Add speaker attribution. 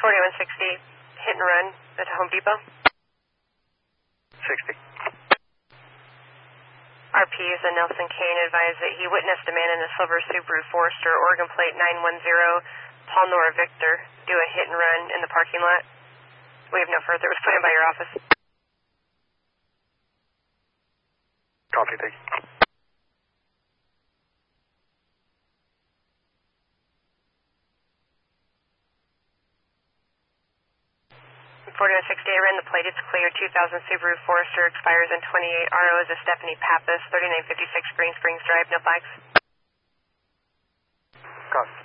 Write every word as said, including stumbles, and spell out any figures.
Speaker 1: forty-one sixty, hit and run at Home Depot.
Speaker 2: sixty.
Speaker 1: R P is a Nelson Kane advised that he witnessed a man in a silver Subaru Forester, Oregon plate nine one zero, Paul Nora Victor, do a hit and run in the parking lot. We have no further. It was put in by your office.
Speaker 2: Copy, thank you.
Speaker 1: forty-one sixty, I ran the plate. It's clear. two thousand Subaru Forester expires in twenty-eight. R O is a Stephanie Pappas, thirty-nine fifty-six Green Springs Drive. No flags.
Speaker 2: Copy.